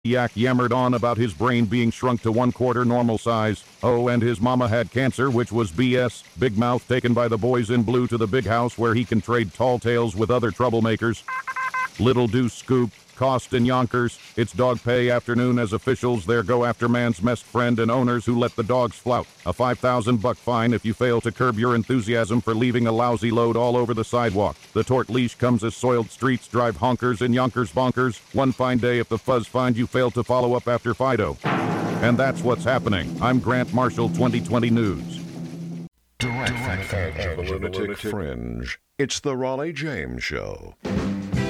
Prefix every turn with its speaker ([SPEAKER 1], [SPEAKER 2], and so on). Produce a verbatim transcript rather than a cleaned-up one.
[SPEAKER 1] Yak yammered on about his brain being shrunk to one quarter normal size. Oh, and his mama had cancer, which was B S. Big Mouth taken by the boys in blue to the big house where he can trade tall tales with other troublemakers. Little Deuce Scoop, Cost in Yonkers. It's dog pay afternoon as officials there go after man's best friend and owners who let the dogs flout. A five thousand buck fine if you fail to curb your enthusiasm for leaving a lousy load all over the sidewalk. The tort leash comes as soiled streets drive honkers in Yonkers bonkers. One fine day if the fuzz find you failed to follow up after Fido. And that's what's happening. I'm Grant Marshall, twenty twenty News.
[SPEAKER 2] Direct from the edge of the lunatic fringe. It's the Raleigh James Show.